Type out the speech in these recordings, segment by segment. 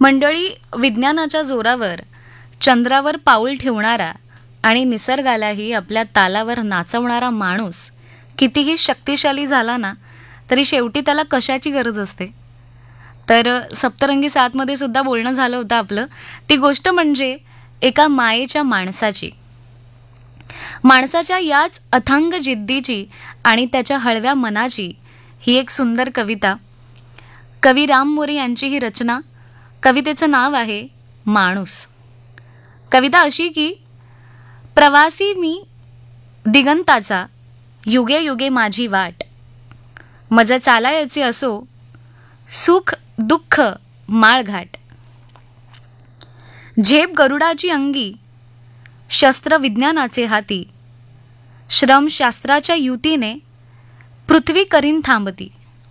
मंडळी, विज्ञानाच्या जोरावर चंद्रावर पाऊल ठेवणारा आणि निसर्गालाही आपल्या तालावर नाचवणारा माणूस कितीही शक्तिशाली झाला ना, तरी शेवटी त्याला कशाची गरज असते? तर सप्तरंगी सातमध्ये सुद्धा बोलणं झालं होतं आपलं. ती गोष्ट म्हणजे एका मायेच्या माणसाची. माणसाच्या याच अथांग जिद्दीची आणि त्याच्या हळव्या मनाची ही एक सुंदर कविता. कवी राम मोरे यांची ही रचना. कवितेचं नाव आहे माणूस. कविता अशी की, प्रवासी मी दिगंताचा, युगे युगे माझी वाट. मज चालायचे असो सुख दुःख माळघाट. झेप गरुडाची अंगी, शस्त्र विज्ञानाचे हाती. श्रम शास्त्राच्या युतीने पृथ्वी करीन थांबती.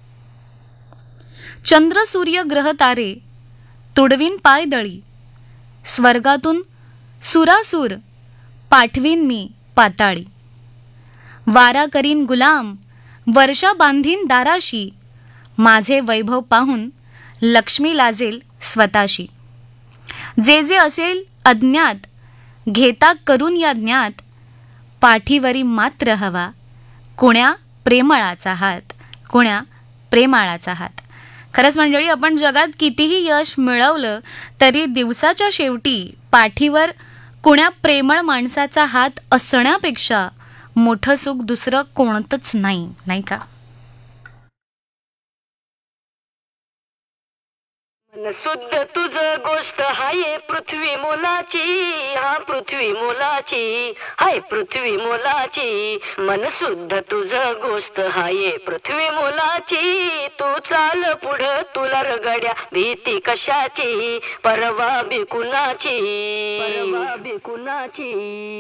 चंद्र सूर्य ग्रह तारे तुडवीन पायदळी. स्वर्गातून सुरासूर पाठवीन मी पाताळी. वारा करीन गुलाम वर्षा बांधीन दाराशी. माझे वैभव पाहून लक्ष्मी लाजेल स्वतःशी. जे जे असेल अज्ञात घेता करून या ज्ञात. पाठीवरी मात्र हवा कुण्या प्रेमळाचा हात. कुण्या प्रेमाळाचा हात. खरंच मंडळी, आपण जगात कितीही यश मिळवलं तरी दिवसाच्या शेवटी पाठीवर कुण्या प्रेमळ माणसाचा हात असण्यापेक्षा मोठं सुख दुसरं कोणतंच नाही, नाही का? शुद्ध तुझ गोष्ट हाय पृथ्वी मोलाची. हा पृथ्वी मोलाची, हाय पृथ्वी मोलाची. मन शुद्ध तुझ गोष्ट हाय पृथ्वी मोलाची. तू चाल पुढं तुला रगड्या भीती कशाची. परवा बी कुणाची, परवा बी कुणाची.